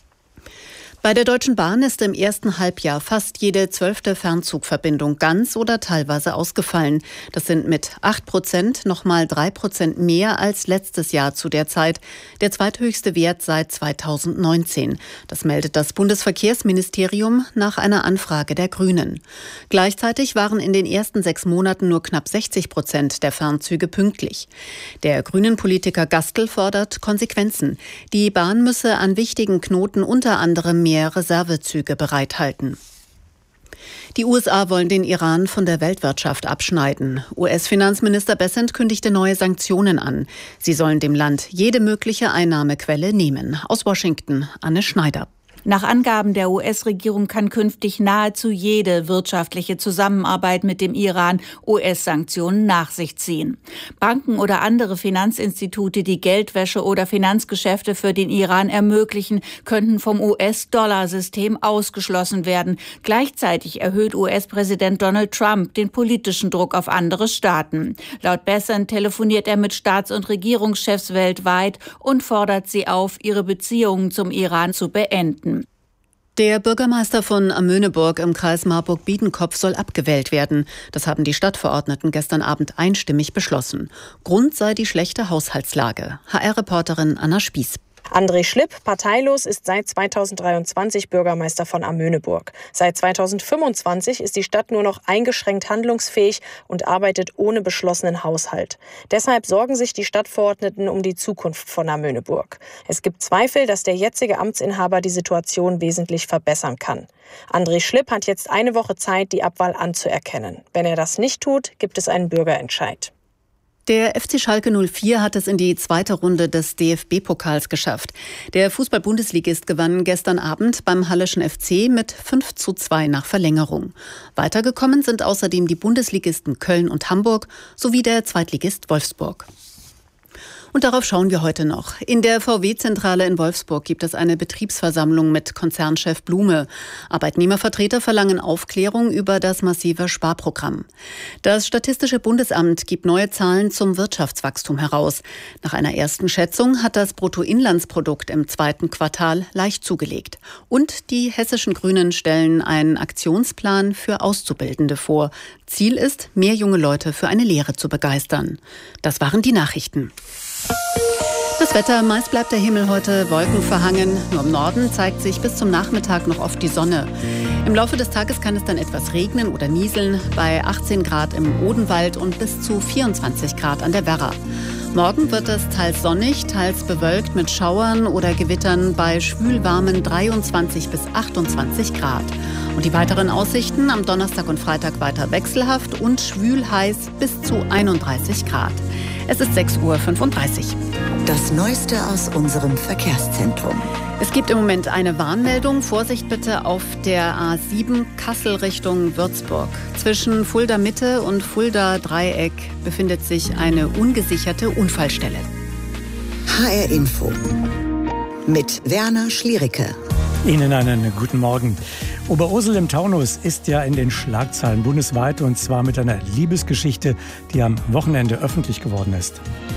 Bei der Deutschen Bahn ist im ersten Halbjahr fast jede zwölfte Fernzugverbindung ganz oder teilweise ausgefallen. Das sind mit acht Prozent nochmal drei Prozent mehr als letztes Jahr zu der Zeit. Der zweithöchste Wert seit zweitausendneunzehn. Das meldet das Bundesverkehrsministerium nach einer Anfrage der Grünen. Gleichzeitig waren in den ersten sechs Monaten nur knapp sechzig Prozent der Fernzüge pünktlich. Der Grünen-Politiker Gastl fordert Konsequenzen. Die Bahn müsse an wichtigen Knoten unter anderem mehr mehr Reservezüge bereithalten. Die U S A wollen den Iran von der Weltwirtschaft abschneiden. U S-Finanzminister Bessent kündigte neue Sanktionen an. Sie sollen dem Land jede mögliche Einnahmequelle nehmen. Aus Washington, Anne Schneider. Nach Angaben der U S-Regierung kann künftig nahezu jede wirtschaftliche Zusammenarbeit mit dem Iran U S-Sanktionen nach sich ziehen. Banken oder andere Finanzinstitute, die Geldwäsche oder Finanzgeschäfte für den Iran ermöglichen, könnten vom U S-Dollar-System ausgeschlossen werden. Gleichzeitig erhöht U S-Präsident Donald Trump den politischen Druck auf andere Staaten. Laut Bessent telefoniert er mit Staats- und Regierungschefs weltweit und fordert sie auf, ihre Beziehungen zum Iran zu beenden. Der Bürgermeister von Amöneburg im Kreis Marburg-Biedenkopf soll abgewählt werden. Das haben die Stadtverordneten gestern Abend einstimmig beschlossen. Grund sei die schlechte Haushaltslage. H R-Reporterin Anna Spieß. André Schlipp, parteilos, ist seit zweitausenddreiundzwanzig Bürgermeister von Amöneburg. Seit zweitausendfünfundzwanzig ist die Stadt nur noch eingeschränkt handlungsfähig und arbeitet ohne beschlossenen Haushalt. Deshalb sorgen sich die Stadtverordneten um die Zukunft von Amöneburg. Es gibt Zweifel, dass der jetzige Amtsinhaber die Situation wesentlich verbessern kann. André Schlipp hat jetzt eine Woche Zeit, die Abwahl anzuerkennen. Wenn er das nicht tut, gibt es einen Bürgerentscheid. Der F C Schalke null vier hat es in die zweite Runde des D F B-Pokals geschafft. Der Fußball-Bundesligist gewann gestern Abend beim Halleschen F C mit fünf zu zwei nach Verlängerung. Weitergekommen sind außerdem die Bundesligisten Köln und Hamburg sowie der Zweitligist Wolfsburg. Und darauf schauen wir heute noch. In der V W-Zentrale in Wolfsburg gibt es eine Betriebsversammlung mit Konzernchef Blume. Arbeitnehmervertreter verlangen Aufklärung über das massive Sparprogramm. Das Statistische Bundesamt gibt neue Zahlen zum Wirtschaftswachstum heraus. Nach einer ersten Schätzung hat das Bruttoinlandsprodukt im zweiten Quartal leicht zugelegt. Und die hessischen Grünen stellen einen Aktionsplan für Auszubildende vor. Ziel ist, mehr junge Leute für eine Lehre zu begeistern. Das waren die Nachrichten. Das Wetter, meist bleibt der Himmel heute wolkenverhangen. Nur im Norden zeigt sich bis zum Nachmittag noch oft die Sonne. Im Laufe des Tages kann es dann etwas regnen oder nieseln, bei achtzehn Grad im Odenwald und bis zu vierundzwanzig Grad an der Werra. Morgen wird es teils sonnig, teils bewölkt mit Schauern oder Gewittern bei schwülwarmen dreiundzwanzig bis achtundzwanzig Grad. Und die weiteren Aussichten am Donnerstag und Freitag weiter wechselhaft und schwül heiß bis zu einunddreißig Grad. Es ist sechs Uhr fünfunddreißig. Das Neueste aus unserem Verkehrszentrum. Es gibt im Moment eine Warnmeldung. Vorsicht bitte auf der A sieben Kassel Richtung Würzburg. Zwischen Fulda Mitte und Fulda Dreieck befindet sich eine ungesicherte Unfallstelle. H R Info mit Werner Schliericke. Ihnen einen guten Morgen. Oberursel im Taunus ist ja in den Schlagzeilen bundesweit, und zwar mit einer Liebesgeschichte, die am Wochenende öffentlich geworden ist.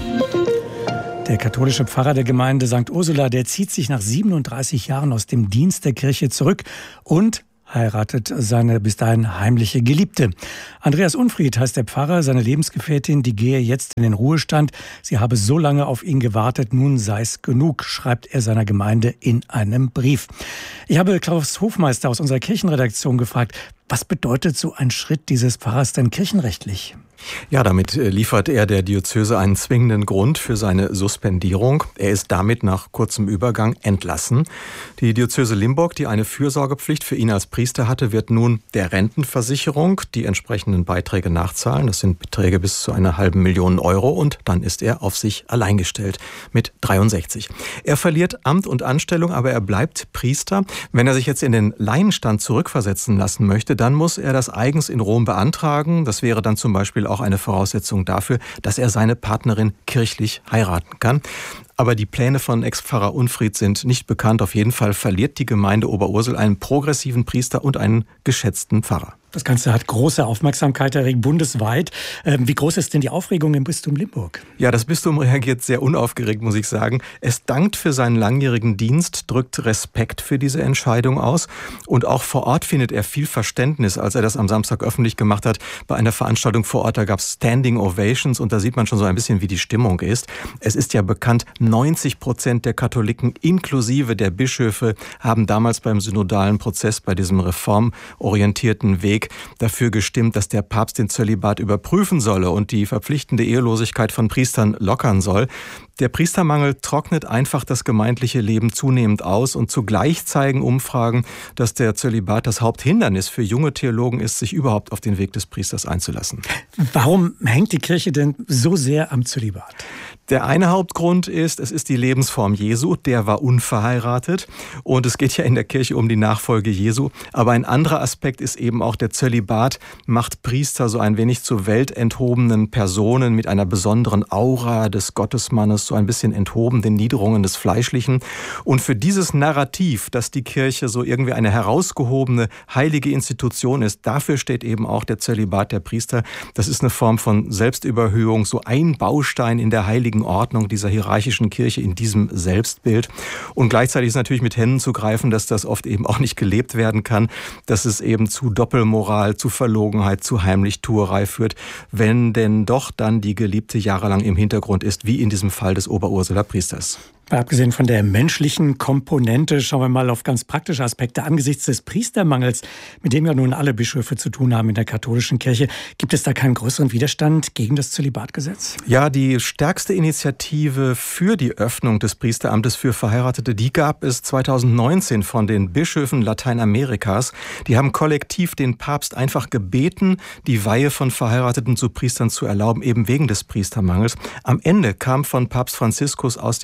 Der katholische Pfarrer der Gemeinde Sankt Ursula, der zieht sich nach siebenunddreißig Jahren aus dem Dienst der Kirche zurück und heiratet seine bis dahin heimliche Geliebte. Andreas Unfried heißt der Pfarrer, seine Lebensgefährtin, die gehe jetzt in den Ruhestand. Sie habe so lange auf ihn gewartet, nun sei's genug, schreibt er seiner Gemeinde in einem Brief. Ich habe Klaus Hofmeister aus unserer Kirchenredaktion gefragt, was bedeutet so ein Schritt dieses Pfarrers denn kirchenrechtlich? Ja, damit liefert er der Diözese einen zwingenden Grund für seine Suspendierung. Er ist damit nach kurzem Übergang entlassen. Die Diözese Limburg, die eine Fürsorgepflicht für ihn als Priester hatte, wird nun der Rentenversicherung die entsprechenden Beiträge nachzahlen. Das sind Beträge bis zu einer halben Million Euro, und dann ist er auf sich allein gestellt mit dreiundsechzig. Er verliert Amt und Anstellung, aber er bleibt Priester. Wenn er sich jetzt in den Laienstand zurückversetzen lassen möchte, dann muss er das eigens in Rom beantragen. Das wäre dann zum Beispiel auch eine Voraussetzung dafür, dass er seine Partnerin kirchlich heiraten kann. Aber die Pläne von Ex-Pfarrer Unfried sind nicht bekannt. Auf jeden Fall verliert die Gemeinde Oberursel einen progressiven Priester und einen geschätzten Pfarrer. Das Ganze hat große Aufmerksamkeit erregt, bundesweit. Wie groß ist denn die Aufregung im Bistum Limburg? Ja, das Bistum reagiert sehr unaufgeregt, muss ich sagen. Es dankt für seinen langjährigen Dienst, drückt Respekt für diese Entscheidung aus. Und auch vor Ort findet er viel Verständnis, als er das am Samstag öffentlich gemacht hat. Bei einer Veranstaltung vor Ort, da gab es Standing Ovations, und da sieht man schon so ein bisschen, wie die Stimmung ist. Es ist ja bekannt, neunzig Prozent der Katholiken inklusive der Bischöfe haben damals beim synodalen Prozess, bei diesem reformorientierten Weg, dafür gestimmt, dass der Papst den Zölibat überprüfen solle und die verpflichtende Ehelosigkeit von Priestern lockern soll. Der Priestermangel trocknet einfach das gemeindliche Leben zunehmend aus, und zugleich zeigen Umfragen, dass der Zölibat das Haupthindernis für junge Theologen ist, sich überhaupt auf den Weg des Priesters einzulassen. Warum hängt die Kirche denn so sehr am Zölibat? Der eine Hauptgrund ist, es ist die Lebensform Jesu, der war unverheiratet, und es geht ja in der Kirche um die Nachfolge Jesu. Aber ein anderer Aspekt ist eben auch, der Zölibat macht Priester so ein wenig zu weltenthobenen Personen mit einer besonderen Aura des Gottesmannes, so ein bisschen enthoben den Niederungen des Fleischlichen. Und für dieses Narrativ, dass die Kirche so irgendwie eine herausgehobene, heilige Institution ist, dafür steht eben auch der Zölibat der Priester. Das ist eine Form von Selbstüberhöhung, so ein Baustein in der heiligen Ordnung dieser hierarchischen Kirche, in diesem Selbstbild. Und gleichzeitig ist natürlich mit Händen zu greifen, dass das oft eben auch nicht gelebt werden kann, dass es eben zu Doppelmoral, zu Verlogenheit, zu Heimlichtuerei führt, wenn denn doch dann die Geliebte jahrelang im Hintergrund ist, wie in diesem Fall des Oberursuler Priesters. Abgesehen von der menschlichen Komponente schauen wir mal auf ganz praktische Aspekte. Angesichts des Priestermangels, mit dem ja nun alle Bischöfe zu tun haben in der katholischen Kirche, gibt es da keinen größeren Widerstand gegen das Zölibatgesetz? Ja, die stärkste Initiative für die Öffnung des Priesteramtes für Verheiratete, die gab es zweitausendneunzehn von den Bischöfen Lateinamerikas. Die haben kollektiv den Papst einfach gebeten, die Weihe von Verheirateten zu Priestern zu erlauben, eben wegen des Priestermangels. Am Ende kam von Papst Franziskus aus dem Vatikan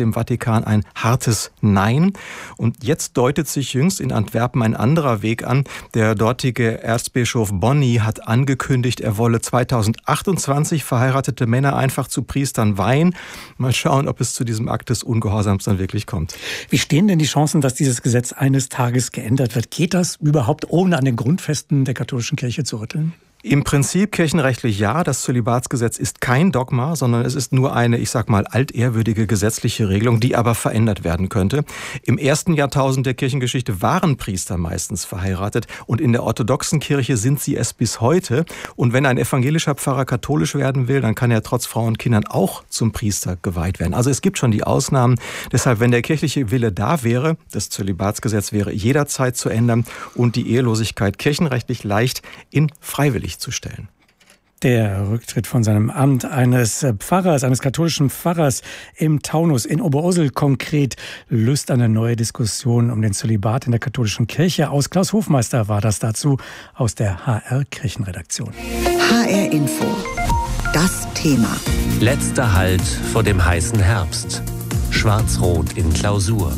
Vatikan ein hartes Nein. Und jetzt deutet sich jüngst in Antwerpen ein anderer Weg an. Der dortige Erzbischof Bonni hat angekündigt, er wolle zweitausendachtundzwanzig verheiratete Männer einfach zu Priestern weihen. Mal schauen, ob es zu diesem Akt des Ungehorsams dann wirklich kommt. Wie stehen denn die Chancen, dass dieses Gesetz eines Tages geändert wird? Geht das überhaupt, ohne an den Grundfesten der katholischen Kirche zu rütteln? Im Prinzip kirchenrechtlich ja, das Zölibatsgesetz ist kein Dogma, sondern es ist nur eine, ich sag mal, altehrwürdige gesetzliche Regelung, die aber verändert werden könnte. Im ersten Jahrtausend der Kirchengeschichte waren Priester meistens verheiratet und in der orthodoxen Kirche sind sie es bis heute. Und wenn ein evangelischer Pfarrer katholisch werden will, dann kann er trotz Frau und Kindern auch zum Priester geweiht werden. Also es gibt schon die Ausnahmen. Deshalb, wenn der kirchliche Wille da wäre, das Zölibatsgesetz wäre jederzeit zu ändern und die Ehelosigkeit kirchenrechtlich leicht in freiwillig zu stellen. Der Rücktritt von seinem Amt eines Pfarrers, eines katholischen Pfarrers im Taunus in Oberursel konkret, löst eine neue Diskussion um den Zölibat in der katholischen Kirche aus. Klaus Hofmeister war das dazu aus der H R-Kirchenredaktion. H R Info. Das Thema. Letzter Halt vor dem heißen Herbst. Schwarz-Rot in Klausur.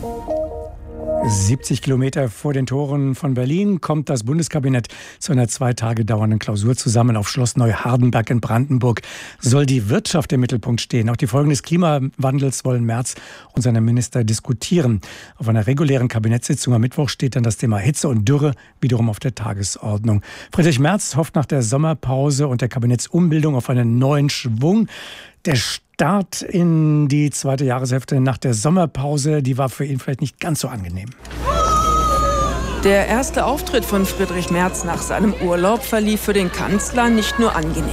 siebzig Kilometer vor den Toren von Berlin kommt das Bundeskabinett zu einer zwei Tage dauernden Klausur zusammen. Auf Schloss Neuhardenberg in Brandenburg soll die Wirtschaft im Mittelpunkt stehen. Auch die Folgen des Klimawandels wollen Merz und seine Minister diskutieren. Auf einer regulären Kabinettssitzung am Mittwoch steht dann das Thema Hitze und Dürre wiederum auf der Tagesordnung. Friedrich Merz hofft nach der Sommerpause und der Kabinettsumbildung auf einen neuen Schwung. Der Start in die zweite Jahreshälfte nach der Sommerpause, die war für ihn vielleicht nicht ganz so angenehm. Der erste Auftritt von Friedrich Merz nach seinem Urlaub verlief für den Kanzler nicht nur angenehm.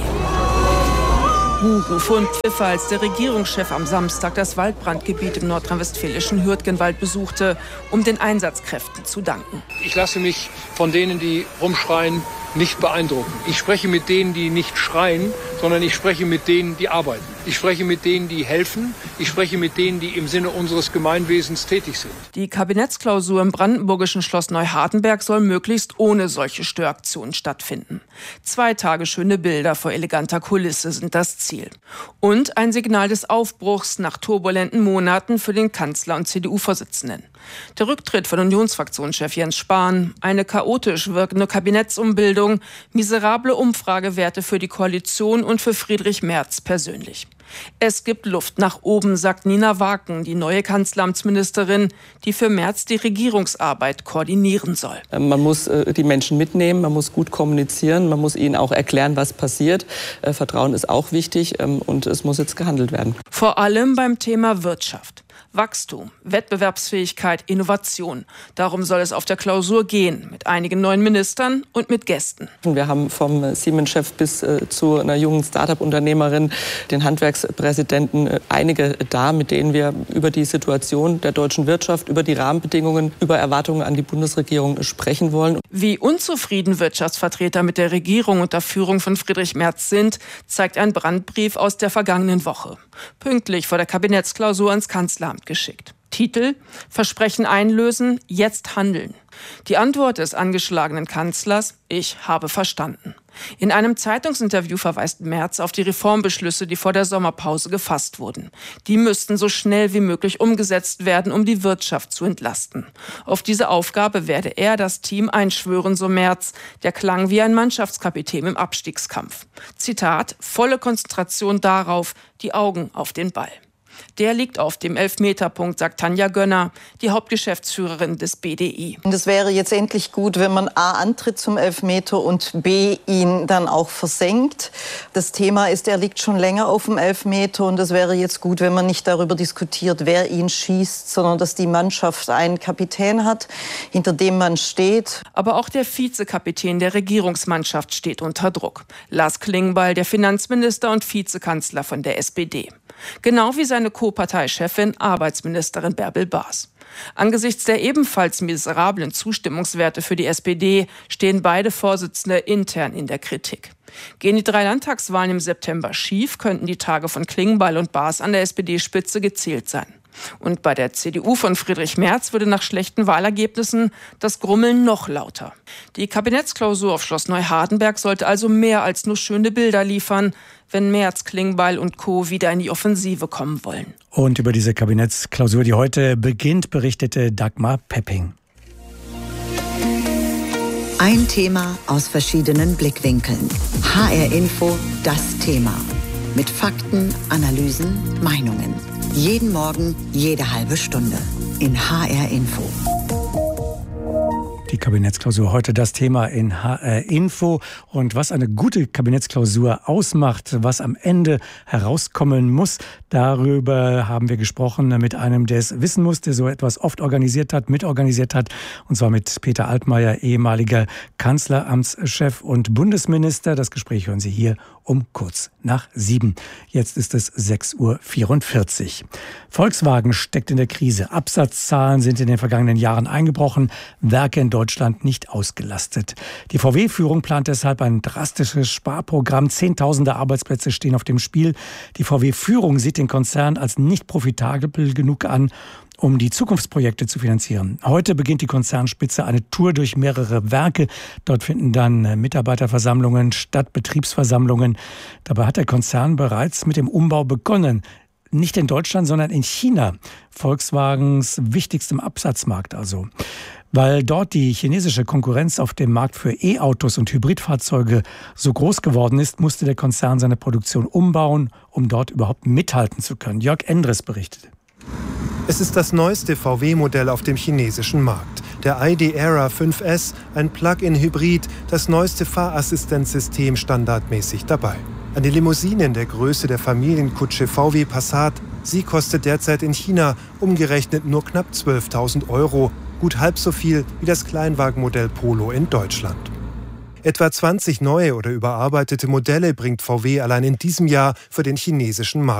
Buhrufe und Pfiffe, als der Regierungschef am Samstag das Waldbrandgebiet im nordrhein-westfälischen Hürtgenwald besuchte, um den Einsatzkräften zu danken. Ich lasse mich von denen, die rumschreien, nicht beeindrucken. Ich spreche mit denen, die nicht schreien, sondern ich spreche mit denen, die arbeiten. Ich spreche mit denen, die helfen. Ich spreche mit denen, die im Sinne unseres Gemeinwesens tätig sind. Die Kabinettsklausur im brandenburgischen Schloss Neuhardenberg soll möglichst ohne solche Störaktionen stattfinden. Zwei Tage schöne Bilder vor eleganter Kulisse sind das Ziel. Und ein Signal des Aufbruchs nach turbulenten Monaten für den Kanzler und C D U-Vorsitzenden. Der Rücktritt von Unionsfraktionschef Jens Spahn, eine chaotisch wirkende Kabinettsumbildung, miserable Umfragewerte für die Koalition und für Friedrich Merz persönlich. Es gibt Luft nach oben, sagt Nina Waken, die neue Kanzleramtsministerin, die für Merz die Regierungsarbeit koordinieren soll. Man muss äh, die Menschen mitnehmen, man muss gut kommunizieren, man muss ihnen auch erklären, was passiert. Äh, Vertrauen ist auch wichtig ähm, und es muss jetzt gehandelt werden. Vor allem beim Thema Wirtschaft. Wachstum, Wettbewerbsfähigkeit, Innovation. Darum soll es auf der Klausur gehen, mit einigen neuen Ministern und mit Gästen. Wir haben vom Siemens-Chef bis äh, zu einer jungen Start-up-Unternehmerin, den Handwerkspräsidenten, äh, einige da, mit denen wir über die Situation der deutschen Wirtschaft, über die Rahmenbedingungen, über Erwartungen an die Bundesregierung sprechen wollen. Wie unzufrieden Wirtschaftsvertreter mit der Regierung unter Führung von Friedrich Merz sind, zeigt ein Brandbrief aus der vergangenen Woche. Pünktlich vor der Kabinettsklausur ans Kanzleramt geschickt. Titel: Versprechen einlösen, jetzt handeln. Die Antwort des angeschlagenen Kanzlers: Ich habe verstanden. In einem Zeitungsinterview verweist Merz auf die Reformbeschlüsse, die vor der Sommerpause gefasst wurden. Die müssten so schnell wie möglich umgesetzt werden, um die Wirtschaft zu entlasten. Auf diese Aufgabe werde er das Team einschwören, so Merz. Der klang wie ein Mannschaftskapitän im Abstiegskampf. Zitat: Volle Konzentration darauf, die Augen auf den Ball. Der liegt auf dem Elfmeterpunkt, sagt Tanja Gönner, die Hauptgeschäftsführerin des B D I. Und es wäre jetzt endlich gut, wenn man A antritt zum Elfmeter und B ihn dann auch versenkt. Das Thema ist, er liegt schon länger auf dem Elfmeter und es wäre jetzt gut, wenn man nicht darüber diskutiert, wer ihn schießt, sondern dass die Mannschaft einen Kapitän hat, hinter dem man steht. Aber auch der Vizekapitän der Regierungsmannschaft steht unter Druck. Lars Klingbeil, der Finanzminister und Vizekanzler von der S P D. Genau wie seine Co-Parteichefin, Arbeitsministerin Bärbel Baas. Angesichts der ebenfalls miserablen Zustimmungswerte für die S P D stehen beide Vorsitzende intern in der Kritik. Gehen die drei Landtagswahlen im September schief, könnten die Tage von Klingbeil und Baas an der S P D-Spitze gezählt sein. Und bei der C D U von Friedrich Merz würde nach schlechten Wahlergebnissen das Grummeln noch lauter. Die Kabinettsklausur auf Schloss Neuhardenberg sollte also mehr als nur schöne Bilder liefern, wenn Merz, Klingbeil und Co. wieder in die Offensive kommen wollen. Und über diese Kabinettsklausur, die heute beginnt, berichtete Dagmar Pepping. Ein Thema aus verschiedenen Blickwinkeln. H R Info, das Thema. Mit Fakten, Analysen, Meinungen. Jeden Morgen, jede halbe Stunde. In H R Info. Die Kabinettsklausur heute das Thema in H R Info. Und was eine gute Kabinettsklausur ausmacht, was am Ende herauskommen muss, darüber haben wir gesprochen mit einem, der es wissen muss, der so etwas oft organisiert hat, mitorganisiert hat. Und zwar mit Peter Altmaier, ehemaliger Kanzleramtschef und Bundesminister. Das Gespräch hören Sie hier um kurz nach sieben. Jetzt ist es sechs Uhr vierundvierzig. Volkswagen steckt in der Krise. Absatzzahlen sind in den vergangenen Jahren eingebrochen. Werke in Deutschland nicht ausgelastet. Die V W-Führung plant deshalb ein drastisches Sparprogramm. Zehntausende Arbeitsplätze stehen auf dem Spiel. Die V W-Führung sieht den Konzern als nicht profitabel genug an, um die Zukunftsprojekte zu finanzieren. Heute beginnt die Konzernspitze eine Tour durch mehrere Werke. Dort finden dann Mitarbeiterversammlungen statt, Betriebsversammlungen. Dabei hat der Konzern bereits mit dem Umbau begonnen. Nicht in Deutschland, sondern in China. Volkswagens wichtigstem Absatzmarkt also. Weil dort die chinesische Konkurrenz auf dem Markt für E-Autos und Hybridfahrzeuge so groß geworden ist, musste der Konzern seine Produktion umbauen, um dort überhaupt mithalten zu können. Jörg Endres berichtete. Es ist das neueste V W-Modell auf dem chinesischen Markt. Der I D Era fünf S, ein Plug-in-Hybrid, das neueste Fahrassistenzsystem standardmäßig dabei. Eine Limousine in der Größe der Familienkutsche V W Passat. Sie kostet derzeit in China umgerechnet nur knapp zwölftausend Euro, gut halb so viel wie das Kleinwagenmodell Polo in Deutschland. Etwa zwanzig neue oder überarbeitete Modelle bringt V W allein in diesem Jahr für den chinesischen Markt